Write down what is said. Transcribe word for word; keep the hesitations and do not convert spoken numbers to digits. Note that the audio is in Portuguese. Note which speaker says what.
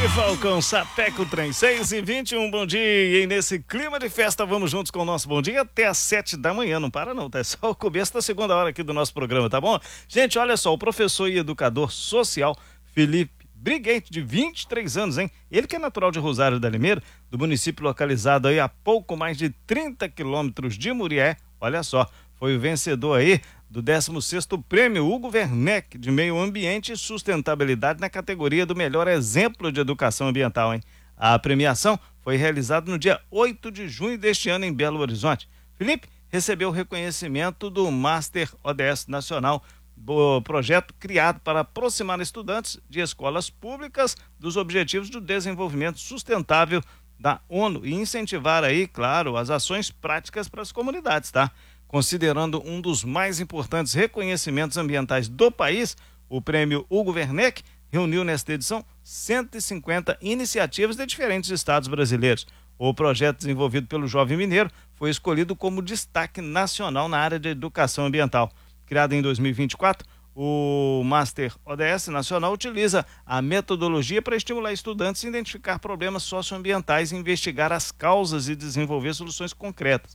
Speaker 1: Falcão, Sapeco, Trem, seis e vinte e um, bom dia. E nesse clima de festa, vamos juntos com o nosso bom dia até às sete da manhã. Não para não, tá? É só o começo da segunda hora aqui do nosso programa, tá bom? Gente, olha só, o professor e educador social Felipe Briguente, de vinte e três anos, hein? Ele que é natural de Rosário da Limeira, do município localizado aí a pouco mais de trinta quilômetros de Murié, olha só, foi o vencedor aí do décimo sexto Prêmio Hugo Werneck de Meio Ambiente e Sustentabilidade na categoria do melhor exemplo de educação ambiental, hein? A premiação foi realizada no dia oito de junho deste ano em Belo Horizonte. Felipe recebeu o reconhecimento do Master O D S Nacional, o projeto criado para aproximar estudantes de escolas públicas dos objetivos do desenvolvimento sustentável da ONU e incentivar aí, claro, as ações práticas para as comunidades, tá? Considerando um dos mais importantes reconhecimentos ambientais do país, o Prêmio Hugo Werneck reuniu nesta edição cento e cinquenta iniciativas de diferentes estados brasileiros. O projeto desenvolvido pelo jovem mineiro foi escolhido como destaque nacional na área de educação ambiental. Criado em dois mil e vinte e quatro, o Master O D S Nacional utiliza a metodologia para estimular estudantes a identificar problemas socioambientais e investigar as causas e desenvolver soluções concretas.